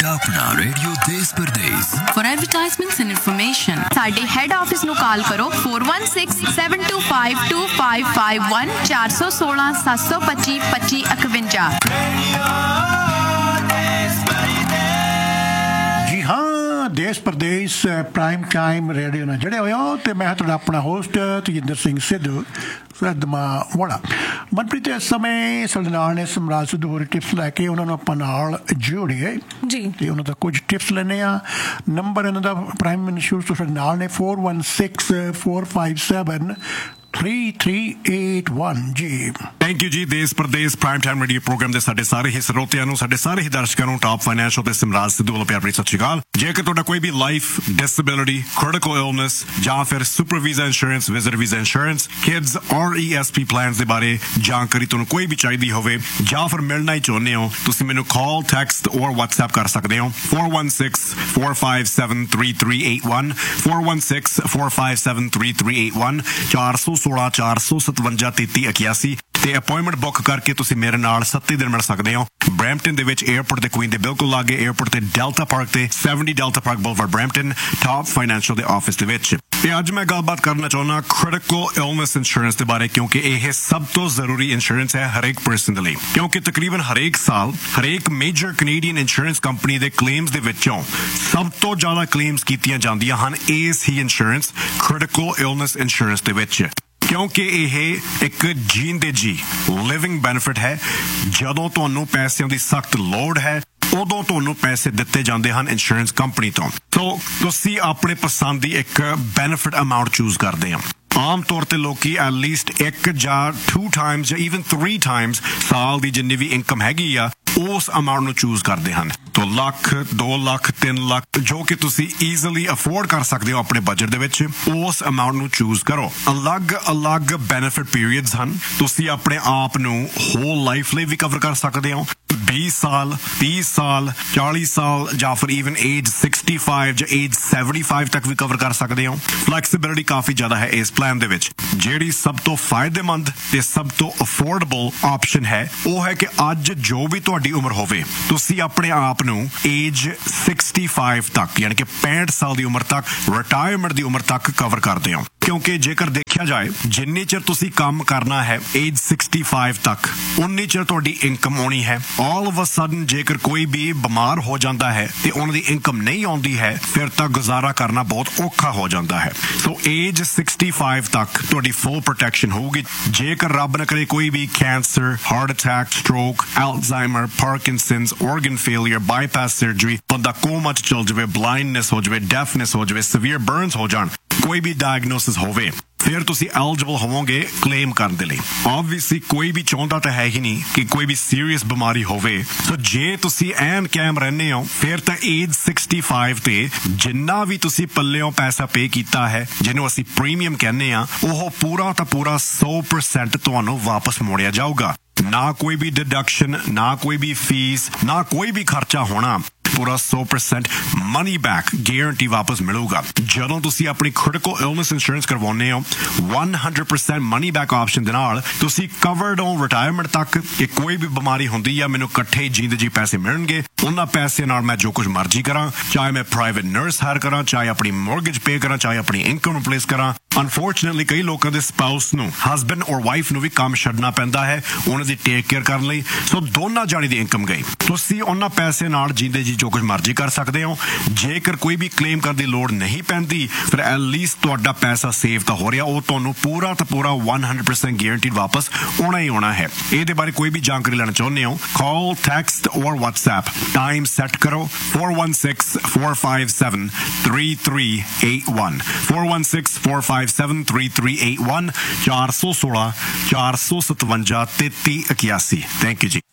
ਤੁਹਾਡਾ ਆਪਣਾ ਰੇਡੀਓ ਦੇਸ਼ Pradesh. For advertisements and information, ਸਾਡੇ ਹੈਡ ਆਫਿਸ ਨੂੰ ਕਾਲ ਕਰੋ 4167252551 416 725 2551। ਜੀ ਹਾਂ, ਦੇਸ਼ ਪ੍ਰਦੇਸ਼ ਪ੍ਰਾਈਮ ਟਾਈਮ ਰੇਡੀਓ ਨਾਲ ਜੁੜੇ ਹੋਏ ਹੋ ਤੇ ਮੈਂ ਤੁਹਾਡਾ ਆਪਣਾ ਹੋਸਟ ਤੇਜਿੰਦਰ ਸਿੰਘ ਸਿੱਧੂ ਵਾਲਾ। ਮਨਪ੍ਰੀਤ ਇਸ ਸਮੇਂ ਸਾਡੇ ਨਾਲ ਨੇ ਸਮਰਾਜ ਸਿੱਧੂ ਹੋਰ ਟਿਪਸ ਲੈ ਕੇ ਉਹਨਾਂ ਨੂੰ ਆਪਾਂ ਨਾਲ ਜੋੜੀਏ ਜੀ ਤੇ ਉਹਨਾਂ ਦਾ ਕੁਝ ਟਿਪਸ ਲੈਣੇ ਆ। ਨੰਬਰ ਇਹਨਾਂ ਦਾ ਪ੍ਰਾਈਮ ਇੰਸ਼ੋਰੈਂਸ ਤੋਂ ਸਾਡੇ ਨਾਲ ਨੇ 416457 3381 ਜੀ। ਥੈਂਕ ਯੂ ਜੀ। ਦੇਸ਼ Pradesh prime time radio programme ਦੇ ਸਾਡੇ ਸਾਰੇ ਹੀ ਸਰੋਤਿਆਂ ਨੂੰ, ਸਾਡੇ ਸਾਰੇ ਹੀ ਦਰਸ਼ਕਾਂ ਨੂੰ ਟਾਪ ਫਾਈਨੈਂਸ਼ੀਅਲ ਤੇ ਸਮਰਾਜ ਸਿੱਧੂ ਵੱਲੋਂ ਪਿਆਰ ਭਰੀ ਸਤਿ ਸ਼੍ਰੀ ਅਕਾਲ। ਜੇਕਰ ਤੁਹਾਡਾ ਕੋਈ ਵੀ ਲਾਈਫ, ਡਿਸੇਬਿਲਿਟੀ, ਕ੍ਰਿਟੀਕਲ ਇਲਨੈਸ ਜਾਂ ਫਿਰ super visa insurance, visitor visa insurance, kids RESP plans ਦੇ ਬਾਰੇ ਜਾਣਕਾਰੀ ਤੁਹਾਨੂੰ ਕੋਈ ਵੀ ਚਾਹੀਦੀ ਹੋਵੇ ਜਾਂ ਫਿਰ ਮਿਲਣਾ ਹੀ ਚਾਹੁੰਦੇ ਹੋ, ਤੁਸੀਂ ਮੈਨੂੰ ਕਾਲ, ਟੈਕਸਟ ਔਰ WhatsApp ਕਰ ਸਕਦੇ ਹੋ 4164573381 4164573381 416 457 3381 ਤੇ ਅਪਾਇੰਟਮੈਂਟ ਬੁੱਕ ਕਰਕੇ ਤੁਸੀਂ ਮੇਰੇ ਨਾਲ 7 ਦਿਨ ਮਿਲ ਸਕਦੇ ਹੋ। ਬਰੈਂਪਟਨ ਦੇ ਵਿੱਚ 에ਅਰਪੋਰਟ ਦੇ ਕੁਈਨ ਦੇ ਬਿਲਕੁਲ ਲਾਗੇ, 에ਅਰਪੋਰਟ ਤੇ ਡੈਲਟਾ ਪਾਰਕ ਤੇ 70 delta park ਬੁਲਵਾਰਡ Brampton, top financial ਦੇ ਆਫਿਸ ਦੇ ਵਿੱਚ। ਤੇ ਅੱਜ ਮੈਂ ਗੱਲਬਾਤ ਕਰਨਾ ਚਾਹੁੰਦਾ ਕ੍ਰਿਟੀਕਲ ਇਲਨੈਸ ਇੰਸ਼ੋਰੈਂਸ ਦੇ ਬਾਰੇ, ਕਿਉਂਕਿ ਇਹ ਸਭ ਤੋਂ ਜ਼ਰੂਰੀ ਇੰਸ਼ੋਰੈਂਸ ਹੈ ਹਰੇਕ ਪਰਸਨ ਦੇ ਲਈ। ਕਿਉਂਕਿ ਤਕਰੀਬਨ ਹਰੇਕ ਸਾਲ ਹਰੇਕ ਮੇਜਰ ਕੈਨੇਡੀਅਨ ਇੰਸ਼ੋਰੈਂਸ ਕੰਪਨੀ ਦੇ ਕਲੇਮਸ ਦੇ ਵਿੱਚੋਂ ਸਭ ਤੋਂ ਜ਼ਿਆਦਾ ਕਲੇਮਸ ਕੀਤੀਆਂ ਜਾਂਦੀਆਂ ਹਨ ਇਸ ਹੀ ਇੰਸ਼ੋਰੈਂਸ ਕ੍ਰਿਟੀਕਲ ਇਲਨੈਸ ਇੰਸ਼ੋਰੈਂਸ ਦੇ ਵਿੱਚ, ਕਿਉਂਕਿ ਇਹ ਇੱਕ ਜੀਂਦੇ ਜੀ ਲਿਵਿੰਗ ਬੈਨੀਫਿਟ ਹੈ। ਜਦੋਂ ਤੁਹਾਨੂੰ ਪੈਸਿਆਂ ਦੀ ਸਖਤ ਲੋੜ ਹੈ ਉਦੋਂ ਤੁਹਾਨੂੰ ਪੈਸੇ ਦਿੱਤੇ ਜਾਂਦੇ ਹਨ ਇੰਸ਼ੋਰੈਂਸ ਕੰਪਨੀ ਤੋਂ। ਸੋ ਤੁਸੀਂ ਆਪਣੇ ਪਸੰਦ ਦੀ ਇੱਕ ਬੈਨੀਫਿਟ ਅਮਾਉਂਟ ਚੂਜ਼ ਕਰਦੇ ਹੋ। ਆਮ ਤੌਰ ਤੇ ਲੋਕੀ ਐਟਲੀਸਟ 1 ਜਾਂ 2 ਟਾਈਮਸ ਜਾਂ ਈਵਨ 3 ਟਾਈਮਸ ਸਾਲ ਦੀ ਜਿੰਨੀ ਵੀ ਇਨਕਮ ਹੈਗੀ ਆ ਉਸ ਅਮਾਉਂਟ ਨੂੰ ਚੂਜ਼ ਕਰਦੇ ਹਨ। ਤੋ ਲੱਖ, 2 ਲੱਖ, 3 ਲੱਖ ਜੋ ਕਿ ਤੁਸੀਂ ਈਜ਼ੀਲੀ ਅਫੋਰਡ ਕਰ ਸਕਦੇ ਹੋ ਆਪਣੇ ਬਜਟ ਦੇ ਵਿੱਚ, ਉਸ ਅਮਾਉਂਟ ਨੂੰ ਚੂਜ਼ ਕਰੋ। ਅਲੱਗ ਬੈਨੀਫਿਟ ਪੀਰੀਅਡਸ ਹਨ। ਤੁਸੀਂ ਆਪਣੇ ਆਪ ਨੂੰ ਹੋਲ ਲਾਈਫ ਲਈ ਵੀ ਕਵਰ ਕਰ ਸਕਦੇ ਹੋ, 20 ਸਾਲ, 30 ਸਾਲ, 40 ਸਾਲ ਜਾਂ ਫਿਰ ਈਵਨ ਏਜ 65 ਜਾਂ ਏਜ 75 ਤੱਕ ਵੀ ਕਵਰ ਕਰ ਸਕਦੇ ਹੋ। ਫਲੈਕਸੀਬਿਲਿਟੀ ਕਾਫੀ ਜ਼ਿਆਦਾ ਹੈ ਇਸ ਪਲਾਨ ਦੇ ਵਿੱਚ। ਜਿਹੜੀ ਸਭ ਤੋਂ ਫਾਇਦੇਮੰਦ ਤੇ ਸਭ ਤੋਂ ਅਫੋਰਡੇਬਲ ਆਪਸ਼ਨ ਹੈ ਉਹ ਹੈ ਕਿ ਅੱਜ ਜੋ ਵੀ ਤੁਹਾਡੀ ਉਮਰ ਹੋਵੇ, ਤੁਸੀਂ ਆਪਣੇ ਆਪ ਨੂੰ ਏਜ 65 ਤੱਕ ਯਾਨੀ ਕਿ 65 ਸਾਲ ਦੀ ਉਮਰ ਤੱਕ, ਰਿਟਾਇਰਮੈਂਟ ਦੀ ਉਮਰ ਤੱਕ ਕਵਰ ਕਰਦੇ ਹੋ। ਕਿਉਂਕਿ ਜੇਕਰ ਦੇਖਿਆ ਜਾਏ ਜਿੰਨੀ ਚਿਰ ਤੁਸੀਂ ਕੰਮ ਕਰਨਾ ਹੈ ਏਜ 65 ਤੱਕ, ਉਨੀ ਚਿਰ ਤੁਹਾਡੀ ਇਨਕਮ ਆਉਣੀ ਹੈ। ਆਲ ਆਫ ਅ ਸਡਨ ਜੇਕਰ ਕੋਈ ਵੀ ਬਿਮਾਰ ਹੋ ਜਾਂਦਾ ਹੈ ਤੇ ਉਹਨਾਂ ਦੀ ਇਨਕਮ ਨਹੀਂ ਆਉਂਦੀ ਹੈ, ਫਿਰ ਤਾਂ ਗੁਜ਼ਾਰਾ ਕਰਨਾ ਬਹੁਤ ਔਖਾ ਹੋ ਜਾਂਦਾ ਹੈ। ਸੋ ਏਜ 65 ਤੱਕ ਤੁਹਾਡੀ ਫੁੱਲ ਪ੍ਰੋਟੈਕਸ਼ਨ ਹੋਊਗੀ। ਜੇਕਰ ਰੱਬ ਨਾ ਕਰੇ ਕੋਈ ਵੀ cancer, heart attack, stroke, Alzheimer, ਪਾਰਕਿੰਸਨਸ, organ failure, bypass surgery, ਬੰਦਾ ਕੋਮਾ ਚ ਚਲ ਜਾਵੇ, ਬਲਾਈਂਡਨੈਸ ਹੋ ਜਾਵੇ, ਡੈਫਨੈਸ ਹੋ ਜਾਵੇ, ਸੀਵੀਅਰ ਬਰਨਸ ਹੋ ਜਾਣ, ਕੋਈ ਵੀ ਡਾਇਗਨੋਸਿਸ ਹੋਵੇ, ਫਿਰ ਤੁਸੀਂ ਐਲੀਜੀਬਲ ਹੋਵੋਗੇ ਕਲੇਮ ਕਰਨ ਦੇ ਲਈ। ਆਬਵੀਅਸਲੀ ਕੋਈ ਵੀ ਚਾਹੁੰਦਾ ਤਾਂ ਹੈ ਹੀ ਨਹੀਂ ਕਿ ਕੋਈ ਵੀ ਸੀਰੀਅਸ ਬਿਮਾਰੀ ਹੋਵੇ। ਸੋ ਜੇ ਤੁਸੀਂ ਐਨ ਕੈਮ ਰਹਿੰਦੇ ਹੋ ਫਿਰ ਤਾਂ ਏਜ 65 ਤੇ ਜਿੰਨਾ ਵੀ ਤੁਸੀਂ ਪੱਲਿਓਂ ਪੈਸਾ ਪੇ ਕੀਤਾ ਹੈ, ਜਿਹਨੂੰ ਅਸੀਂ ਪ੍ਰੀਮੀਅਮ ਕਹਿੰਦੇ ਆ, ਉਹ ਪੂਰਾ ਤਾਂ ਪੂਰਾ 100% ਤੁਹਾਨੂੰ ਵਾਪਸ ਮੋੜਿਆ ਜਾਊਗਾ। ਨਾ ਕੋਈ ਵੀ ਡਿਡਕਸ਼ਨ, ਨਾ ਕੋਈ ਵੀ ਫੀਸ, ਨਾ ਕੋਈ ਵੀ ਖਰਚਾ ਹੋਣਾ, ਪੂਰਾ 100% ਮਨੀ ਬੈਕ ਗਾਰੰਟੀ ਵਾਪਸ ਮਿਲੂਗਾ। ਜਦੋਂ ਤੁਸੀਂ ਆਪਣੀ ਕ੍ਰਿਟੀਕਲ ਇਲਨੈਸ ਇੰਸ਼ੋਰੈਂਸ ਕਰਵਾਉਂਦੇ ਹੋ 100% ਮਨੀ ਬੈਕ ਆਪਸ਼ਨ ਦੇ ਨਾਲ ਤੁਸੀਂ ਕਵਰਡ ਹੋ ਰਿਟਾਇਰਮੈਂਟ ਤੱਕ। ਕਿ ਕੋਈ ਵੀ ਬਿਮਾਰੀ ਹੁੰਦੀ ਆ, ਮੈਨੂੰ ਇਕੱਠੇ ਜਿੰਦੇ ਜੀ ਪੈਸੇ ਮਿਲਣਗੇ, ਉਹਨਾਂ ਪੈਸੇ ਨਾਲ ਮੈਂ ਜੋ ਕੁਝ ਮਰਜ਼ੀ ਕਰਾਂ, ਚਾਹੇ ਮੈਂ ਪ੍ਰਾਈਵੇਟ ਨਰਸ ਹਾਇਰ ਕਰਾਂ, ਚਾਹੇ ਆਪਣੀ ਮੋਰਗੇਜ ਪੇ ਕਰਾਂ, ਚਾਹੇ ਆਪਣੀ ਇਨਕਮ ਰਿਪਲੇਸ ਕਰਾਂ। ਅਨਫੋਰਚੂਨੇਟਲੀ ਕਈ ਲੋਕਾਂ ਦੇ ਸਪਾਊਸ ਨੂੰ, ਹਸਬੈਂਡ ਔਰ ਵਾਈਫ ਨੂੰ ਵੀ ਕੰਮ ਛੱਡਣਾ ਪੈਂਦਾ ਹੈ ਉਹਨਾਂ ਦੀ ਟੇਕ ਕੇਅਰ ਕਰਨ ਲਈ। ਸੋ ਦੋਨਾਂ ਜਾਣੀ ਦੀ ਇਨਕਮ ਗਈ। ਤੁਸੀਂ ਉਹਨਾਂ ਪੈਸੇ ਨਾਲ ਜਿੰਦੇ ਜੀ ਜੋ ਕੁਝ ਮਰਜ਼ੀ ਕਰ ਸਕਦੇ ਹੋ। ਜੇਕਰ ਕੋਈ ਵੀ ਕਲੇਮ ਕਰਨ ਦੀ ਲੋੜ ਨਹੀਂ ਪੈਂਦੀ, ਫਿਰ ਐਟਲੀਸਟ ਤੁਹਾਡਾ ਪੈਸਾ ਸੇਵ ਤਾਂ ਹੋ ਰਿਹਾ, ਉਹ ਤੁਹਾਨੂੰ ਪੂਰਾ ਤਾਂ ਪੂਰਾ 100% ਗਾਰੰਟੀਡ ਵਾਪਸ ਆਉਣਾ ਹੀ ਆਉਣਾ ਹੈ। ਇਹਦੇ ਬਾਰੇ ਕੋਈ ਵੀ ਜਾਣਕਾਰੀ ਲੈਣਾ ਚਾਹੁੰਦੇ ਹੋ, ਕਾਲ, ਟੈਕਸਟ ਔਰ WhatsApp ਟਾਈਮ ਸੈੱਟ ਕਰੋ 416457 3381 416457 3381 416 457 3381। ਥੈਂਕ ਯੂ ਜੀ।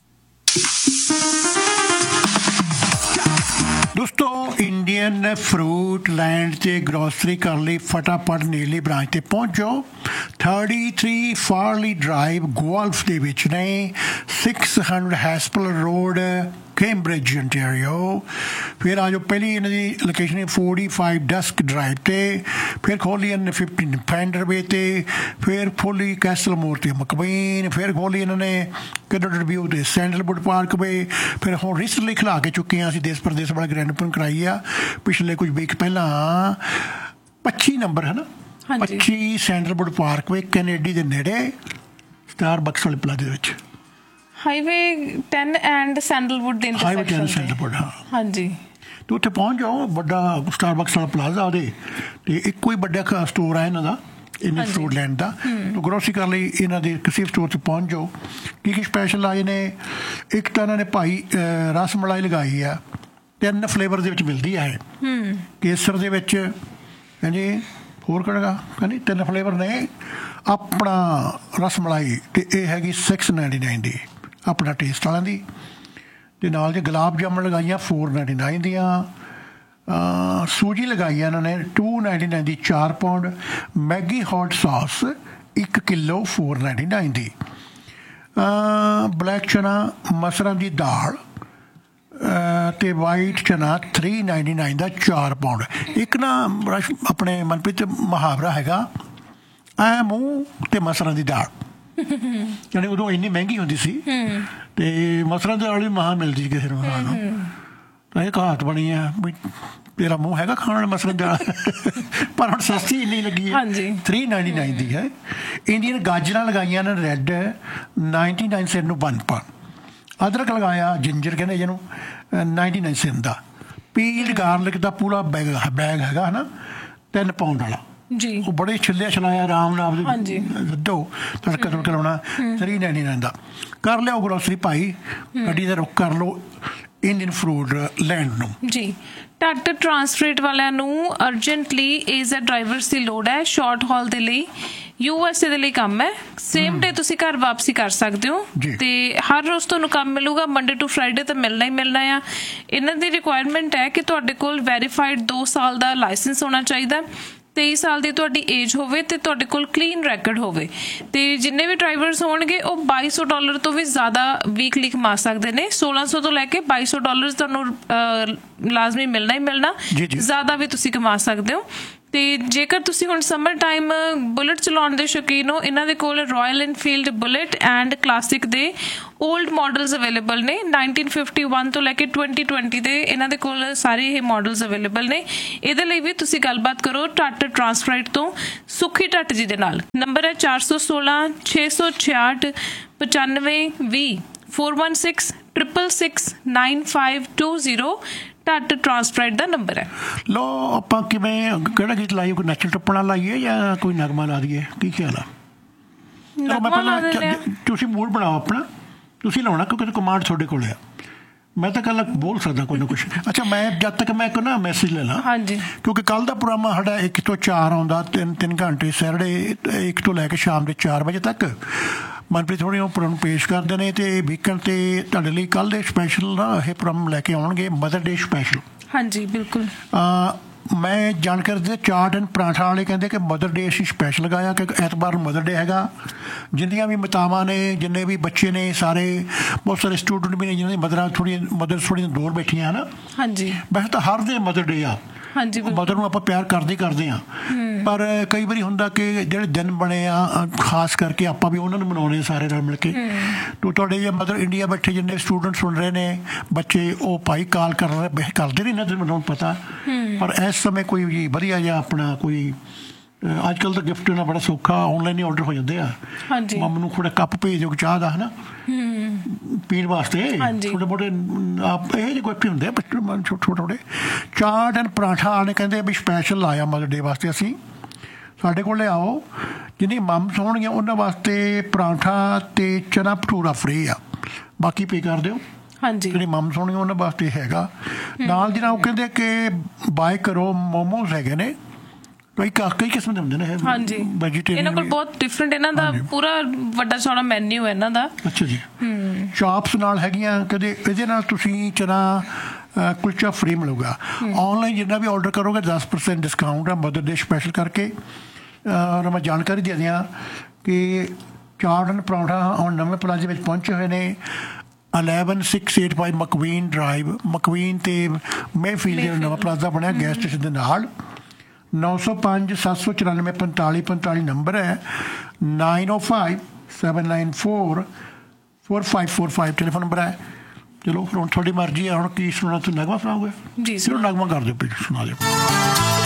ਦੋਸਤੋ, ਇੰਡੀਅਨ ਫਰੂਟ ਲੈਂਡ ਤੇ ਗਰੋਸਰੀ ਕਰਨ ਲਈ ਫਟਾਫਟ ਨੇੜਲੀ ਬ੍ਰਾਂਚ ਤੇ ਪਹੁੰਚ ਜਾਓ। 33 ਫਾਰਲੀ ਡਰਾਈਵ ਗੋਲਫ ਦੇ ਵਿੱਚ ਨੇ, 600 ਹੈਸਪਲ ਰੋਡ ਕੈਂਬਰਿਜ ontario। ਫਿਰ ਆ ਜਾਓ ਪਹਿਲੀ ਇਹਨਾਂ ਦੀ ਲੋਕੇਸ਼ਨ ਹੈ 45 ਡਸਕ ਡਰਾਈਵ ਤੇ, ਫਿਰ ਖੋਲੀ ਇਹਨਾਂ ਨੇ 15 ਫੈਂਡਰਵੇ ਤੇ, ਫਿਰ ਖੋਲੀ ਕੈਸਲਮੋਰ ਤੇ ਮਕਬੀਨ, ਫਿਰ ਖੋਲੀ ਇਹਨਾਂ ਨੇ ਕੈਨੇਡਾ ਵਿਊ ਤੇ ਸੈਂਡਲਵੁੱਡ ਪਾਰਕਵੇ। ਫਿਰ ਹੁਣ ਰੀਸੈਂਟਲੀ ਖਿਲਾ ਕੇ ਚੁੱਕੇ ਹਾਂ ਅਸੀਂ ਦੇਸ਼ ਪ੍ਰਦੇਸ਼ ਵਾਲਾ ਗ੍ਰੈਂਡ ਓਪਨ ਕਰਾਈ ਆ ਪਿਛਲੇ ਕੁਝ ਵੀਕ ਪਹਿਲਾਂ। 25 ਨੰਬਰ ਹੈ ਨਾ, 25 ਸੈਂਡਲਵੁੱਡ ਪਾਰਕਵੇ ਕੈਨੇਡੀ ਦੇ ਨੇੜੇ ਸਟਾਰਬਕਸ ਵਾਲੇ ਪਲਾਜ਼ੇ ਦੇ ਵਿੱਚ। ਹਾਈਵੇ 10 ਐਂਡ ਸੈਂਡਲਵੁੱਡ ਦੇ ਇੰਟਰਸੈਕਸ਼ਨ ਤੇ। ਹਾਂਜੀ, ਤੇ ਉੱਥੇ ਪਹੁੰਚ ਜਾਓ, ਵੱਡਾ ਸਟਾਰਬਕਸ ਵਾਲਾ ਪਲਾਜ਼ਾ ਉਹਦੇ ਤੇ ਇੱਕੋ ਹੀ ਵੱਡਾ ਸਟੋਰ ਆ ਇਹਨਾਂ ਦਾ, ਇਹਨਾਂ ਫਰੂਟਲੈਂਡ ਦਾ। ਗਰੋਸਰੀ ਕਰਨ ਲਈ ਇਹਨਾਂ ਦੇ ਕਿਸੇ ਸਟੋਰ 'ਚ ਪਹੁੰਚ ਜਾਓ। ਕੀ ਸਪੈਸ਼ਲ ਆਏ ਨੇ, ਇੱਕ ਤਾਂ ਇਹਨਾਂ ਨੇ ਭਾਈ ਰਸ ਮਲਾਈ ਲਗਾਈ ਆ, 3 ਫਲੇਵਰ ਦੇ ਵਿੱਚ ਮਿਲਦੀ ਆ ਇਹ। ਕੇਸਰ ਦੇ ਵਿੱਚ ਹਾਂਜੀ, ਹੋਰ ਕਿਹੜਾ ਕਹਿੰਦੀ 3 ਫਲੇਵਰ ਨੇ। ਆਪਣਾ ਰਸ ਮਲਾਈ ਤੇ ਇਹ ਹੈਗੀ 699 ਦੀ, ਆਪਣਾ ਟੇਸਟ ਵਾਲਿਆਂ ਦੀ। ਤੇ ਨਾਲ ਜੇ ਗੁਲਾਬ ਜਾਮਣ ਲਗਾਈਆਂ 499 ਦੀਆਂ। ਸੂਜੀ ਲਗਾਈ ਆ ਇਹਨਾਂ ਨੇ 299 ਦੀ 4 pound. Maggi hot sauce 1 kilo 499 ਦੀ। ਬਲੈਕ ਚਨਾ ਮਸਰਾਂ ਦੀ ਦਾਲ ਤੇ ਵਾਈਟ ਚਨਾ 399 ਦਾ 4 ਪਾਉਂਡ। ਇੱਕ ਨਾ ਆਪਣੇ ਮਨਪ੍ਰੀਤ ਮੁਹਾਵਰਾ ਹੈਗਾ, ਐ ਮੂੰਹ ਤੇ ਮਸਰਾਂ ਦੀ ਦਾਲ। ਯਾਨੀ ਉਦੋਂ ਇੰਨੀ ਮਹਿੰਗੀ ਹੁੰਦੀ ਸੀ ਤੇ ਮਸਰਾਂ ਦੀ ਦਾਲ ਵੀ ਮਹਾਂ ਮਿਲਦੀ ਸੀ ਕਿਸੇ ਨੂੰ ਖਾਣ ਨੂੰ। ਤਾਂ ਇਹ ਕਹਾਵਤ ਬਣੀ ਆ ਵੀ ਤੇਰਾ ਮੂੰਹ ਹੈਗਾ ਖਾਣ ਵਾਲਾ ਮਸਰਾਂ ਦੀ ਦਾਲ। ਪਰ ਹੁਣ ਸਸਤੀ ਇੰਨੀ ਲੱਗੀ ਹੈ, 399 ਦੀ ਹੈ। ਇੰਡੀਅਨ ਗਾਜਰਾਂ ਲਗਾਈਆਂ ਨੇ ਰੈੱਡ 99 ਸੈਂਟ ਨੂੰ 1 ਪਾਉਂਡ। ਅਦਰਕ ਲਗਾਇਆ ਜਿੰਜਰ ਕਹਿੰਦੇ ਜਿਹਨੂੰ 99 ਸੈਂਟ ਦਾ। ਪੀਲਡ ਗਾਰਲਿਕ ਦਾ ਪੂਰਾ ਬੈਗ ਹੈਗਾ ਹੈ ਨਾ 3 ਪਾਉਂਡ ਵਾਲਾ ਜੀ। ਉਹ ਬੜੇ ਛਿੱਲਿਆ ਛਲਾਇਆ ਆਰਾਮ ਨਾਲ ਦੱਦੋ ਤੜਕਾ ਤੁੜਕਾ ਲਾਉਣਾ 399 ਦਾ। ਕਰ ਲਿਓ ਗਰੋਸਰੀ ਭਾਈ, ਗੱਡੀ ਦਾ ਰੁੱਖ ਕਰ ਲਓ ਇੰਡੀਅਨ ਫਰੂਟ ਲੈਂਡ ਨੂੰ ਜੀ। ਟਾਟਾ ਟਰਾਂਸਫਰੇਟ ਵਾਲਿਆਂ ਨੂੰ ਅਰਜੈਂਟਲੀ ਏਜ਼ ਆ ਡਰਾਈਵਰਸ ਦੀ ਲੋੜ ਹੈ ਸ਼ਾਰਟ ਹਾਲ ਦੇ ਲਈ। USA ਦੇ ਲਈ ਕੰਮ ਹੈ, ਸੇਮ ਡੇ ਤੁਸੀਂ ਘਰ ਵਾਪਸੀ ਕਰ ਸਕਦੇ ਹੋ ਤੇ ਹਰ ਰੋਜ਼ ਤੁਹਾਨੂੰ ਕੰਮ ਮਿਲੂਗਾ, ਮੰਡੇ ਟੂ ਫਰਾਈਡੇ ਤਾਂ ਮਿਲਣਾ ਹੀ ਮਿਲਣਾ ਆ। ਇਹਨਾਂ ਦੀ ਰਿਕੁਆਇਰਮੈਂਟ ਹੈ ਕਿ ਤੁਹਾਡੇ ਕੋਲ ਵੈਰੀਫਾਈਡ 2 ਸਾਲ ਦਾ ਲਾਇਸੈਂਸ ਹੋਣਾ ਚਾਹੀਦਾ, 23 ਸਾਲ ਦੀ ਤੁਹਾਡੀ ਏਜ ਹੋਵੇ ਤੇ ਤੁਹਾਡੇ ਕੋਲ ਕਲੀਨ ਰੈਕਡ ਹੋਵੇ। ਤੇ ਜਿੰਨੇ ਵੀ ਡਰਾਈਵਰਸ ਹੋਣਗੇ ਉਹ $2200 ਤੋਂ ਵੀ ਜ਼ਿਆਦਾ ਵੀਕਲੀ ਕਮਾ ਸਕਦੇ ਨੇ। 1600 ਤੋਂ ਲੈ ਕੇ $2200 ਤੁਹਾਨੂੰ ਲਾਜ਼ਮੀ ਮਿਲਣਾ ਹੀ ਮਿਲਣਾ, ਜ਼ਿਆਦਾ ਵੀ ਤੁਸੀਂ ਕਮਾ ਸਕਦੇ ਹੋ। ਤੇ ਜੇਕਰ ਤੁਸੀਂ ਹੁਣ ਸਮਰ ਟਾਈਮ ਬੁਲਟ ਚਲਾਉਣ ਦੇ ਸ਼ੌਕੀਨ ਹੋ, ਇਹਨਾਂ ਦੇ ਕੋਲ royal Enfield bullet and classic ਦੇ ਓਲਡ ਮਾਡਲਸ ਅਵੇਲੇਬਲ ਨੇ। 1951 ਤੋਂ ਲੈ ਕੇ 2020 ਦੇ ਇਹਨਾਂ ਦੇ ਕੋਲ ਸਾਰੇ ਇਹ ਮਾਡਲਸ ਅਵੇਲੇਬਲ ਨੇ। ਇਹਦੇ ਲਈ ਵੀ ਤੁਸੀਂ ਗੱਲਬਾਤ ਕਰੋ ਟਾਟਾ ਟਰਾਂਸਫਰੇਟ ਤੋਂ ਸੁਖੀ ਟੱਟ ਜੀ ਦੇ ਨਾਲ। ਨੰਬਰ ਹੈ 416 666 9520 416 666 9520। ਟਾਟਾ ਟਰਾਂਸਫਰੇਟ ਦਾ ਨੰਬਰ ਹੈ। ਲੋ ਆਪਾਂ ਕਿਵੇਂ ਕਿਹੜਾ ਗੀਤ ਲਾਈਏ, ਕੋਈ ਨੱਚਣ ਟੱਪਣਾ ਲਾਈਏ ਜਾਂ ਕੋਈ ਨਗਮਾ ਲਾ ਦਈਏ, ਕੀ ਖਿਆਲ ਆ? ਤੁਸੀਂ ਮੂਡ ਬਣਾਓ ਆਪਣਾ, ਤੁਸੀਂ ਲਾਉਣਾ ਕਿਉਂਕਿ ਕਮਾਂਡ ਤੁਹਾਡੇ ਕੋਲ ਆ। ਮੈਂ ਤਾਂ ਕੱਲ ਬੋਲ ਸਕਦਾ ਕੋਈ ਨਾ ਕੁਛ। ਅੱਛਾ, ਮੈਂ ਜਦ ਤੱਕ ਮੈਂ ਕੋਈ ਨਾ ਮੈਸੇਜ ਲੈ ਲਾਂ, ਕਿਉਂਕਿ ਕੱਲ ਦਾ ਪ੍ਰੋਗਰਾਮ ਸਾਡਾ 1 ਤੋਂ 4 ਆਉਂਦਾ, 3 ਘੰਟੇ ਸੈਟਰਡੇ 1 ਤੋਂ ਲੈ ਕੇ ਸ਼ਾਮ ਦੇ 4 ਵਜੇ ਤੱਕ ਮਨਪ੍ਰੀਤ ਥੋੜ੍ਹੀ ਉਹ ਪ੍ਰੋਗਰਾਮ ਪੇਸ਼ ਕਰਦੇ ਨੇ। ਤੇ ਵੀਕਐਂਡ ਤੇ ਤੁਹਾਡੇ ਲਈ ਕੱਲ੍ਹ ਦੇ ਸਪੈਸ਼ਲ ਨਾ ਇਹ ਪ੍ਰੋਗਰਾਮ ਲੈ ਕੇ ਆਉਣਗੇ, ਮਦਰ ਡੇ ਸਪੈਸ਼ਲ। ਹਾਂਜੀ ਬਿਲਕੁਲ। ਮੈਂ ਜਾਣਕਾਰੀ ਦੇ ਚਾਟ ਐਂਡ ਪਰਾਂਠਾ ਵਾਲੇ ਕਹਿੰਦੇ ਕਿ ਮਦਰ ਡੇ ਅਸੀਂ ਸਪੈਸ਼ਲ ਲਗਾਇਆ ਕਿ ਐਤਵਾਰ ਨੂੰ ਮਦਰ ਡੇ ਹੈਗਾ। ਜਿੰਨੀਆਂ ਵੀ ਮਾਤਾਵਾਂ ਨੇ, ਜਿੰਨੇ ਵੀ ਬੱਚੇ ਨੇ, ਸਾਰੇ ਬਹੁਤ ਸਾਰੇ ਸਟੂਡੈਂਟ ਵੀ ਨੇ ਜਿਨ੍ਹਾਂ ਦੀ ਮਦਰ ਥੋੜ੍ਹੀਆਂ ਦੂਰ ਬੈਠੀਆਂ ਹਨ। ਹਾਂਜੀ, ਵੈਸੇ ਤਾਂ ਹਰ ਦੇ ਮਦਰ ਡੇ ਆ। ਹਾਂਜੀ, ਮਦਰ ਨੂੰ ਆਪਾਂ ਪਿਆਰ ਕਰਦੇ ਹਾਂ, ਪਰ ਕਈ ਵਾਰੀ ਹੁੰਦਾ ਕਿ ਜਿਹੜੇ ਦਿਨ ਬਣੇ ਆ ਖਾਸ ਕਰਕੇ ਆਪਾਂ ਵੀ ਉਹਨਾਂ ਨੂੰ ਮਨਾਉਣੇ ਸਾਰੇ ਰਲ ਮਿਲ ਕੇ। ਤੋ ਤੁਹਾਡੇ ਜੇ ਮਦਰ ਇੰਡੀਆ ਬੈਠੇ ਜਿੰਨੇ ਸਟੂਡੈਂਟ ਸੁਣ ਰਹੇ ਨੇ, ਬੱਚੇ, ਉਹ ਭਾਈ ਕਾਲ ਕਰਦੇ ਨੇ, ਇਹਨਾਂ ਦੇ ਮੈਨੂੰ ਪਤਾ। ਪਰ ਇਸ ਸਮੇਂ ਕੋਈ ਵਧੀਆ ਜਿਹਾ ਆਪਣਾ ਕੋਈ ਅੱਜ ਕੱਲ੍ਹ ਤਾਂ ਗਿਫਟ ਨਾ ਬੜਾ ਸੌਖਾ, ਆਨਲਾਈਨ ਹੀ ਆਰਡਰ ਹੋ ਜਾਂਦੇ ਆ। ਮੰਮ ਨੂੰ ਥੋੜਾ ਕੱਪ ਭੇਜ ਦਿਓ ਚਾਹ ਦਾ, ਹੈ ਨਾ, ਪੀਣ ਵਾਸਤੇ। ਛੋਟੇ ਮੋਟੇ ਇਹ ਜਿਹੇ ਗਿਫਟ ਹੁੰਦੇ ਆ ਛੋਟੇ। ਚਾਟ ਐਂਡ ਪਰਾਂਠਾ ਨੇ ਕਹਿੰਦੇ ਵੀ ਸਪੈਸ਼ਲ ਲਾਇਆ ਮਦਰ ਡੇ ਵਾਸਤੇ ਅਸੀਂ। ਸਾਡੇ ਕੋਲ ਆਓ, ਜਿਹਨੇ ਮਮਸ ਹੋਣਗੀਆਂ ਉਹਨਾਂ ਵਾਸਤੇ ਪਰਾਂਠਾ ਤੇ ਚਨਾ ਭਟੂਰਾ ਫ੍ਰੀ ਆ, ਬਾਕੀ ਪੇ ਕਰ ਦਿਓ। ਜਿਹੜੇ ਮਮਸ ਹੋਣਗੀਆਂ ਉਹਨਾਂ ਵਾਸਤੇ ਹੈਗਾ ਨਾਲ। ਜਿਹੜਾ ਉਹ ਕਹਿੰਦੇ ਕਿ ਬਾਏ ਕਰੋ, ਮੋਮੋਜ਼ ਹੈਗੇ ਨੇ, ਕਈ ਕਿਸਮ ਦੇ ਹੁੰਦੇ ਨੇ। ਹਾਂਜੀ, ਇਹਨਾਂ ਕੋਲ ਬਹੁਤ ਡਿਫਰੈਂਟ, ਇਹਨਾਂ ਦਾ ਪੂਰਾ ਵੱਡਾ ਚੌੜਾ ਮੈਨਿਊ ਹੈ ਇਹਨਾਂ ਦਾ। ਅੱਛਾ ਜੀ। ਚਾਪਸ ਨਾਲ ਹੈਗੀਆਂ, ਕਦੇ ਇਹਦੇ ਨਾਲ ਤੁਸੀਂ ਚਨਾ ਕੁਲਚਾ ਫ੍ਰੀ ਮਿਲੂਗਾ। ਆਨਲਾਈਨ ਜਿੰਨਾ ਵੀ ਆਰਡਰ ਕਰੋਗੇ 10% ਡਿਸਕਾਊਂਟ ਆ ਮਦਰ ਡੇ ਸਪੈਸ਼ਲ ਕਰਕੇ। ਔਰ ਮੈਂ ਜਾਣਕਾਰੀ ਦੇ ਦਿਆਂ ਕਿ ਚਾਟ ਐਂਡ ਪਰੌਂਠਾ ਹੁਣ ਨਵੇਂ ਪਲਾਜ਼ੇ ਵਿੱਚ ਪਹੁੰਚੇ ਹੋਏ ਨੇ। 11685 ਮਕਵੀਨ ਡਰਾਈਵ, ਮਕਵੀਨ ਤੇ ਮੇਫੀਲਡ ਜਿਹੜਾ ਨਵਾਂ ਪਲਾਜ਼ਾ ਬਣਿਆ ਗੈਸ ਸਟੇਸ਼ਨ ਦੇ ਨਾਲ। 905 794 45 45 ਨੰਬਰ ਹੈ। 905 794 4545 ਟੈਲੀਫੋਨ ਨੰਬਰ ਹੈ। ਚਲੋ ਹੁਣ ਤੁਹਾਡੀ ਮਰਜ਼ੀ ਹੈ, ਹੁਣ ਕੀ ਸੁਣਾਉਣਾ? ਤੁਸੀਂ ਨਗਮਾ ਸੁਣਾਓਗੇ? ਜੀ ਚਲੋ ਨਗਮਾ ਕਰ ਦਿਓ, ਪਲੀਜ਼ ਸੁਣਾ ਦਿਓ।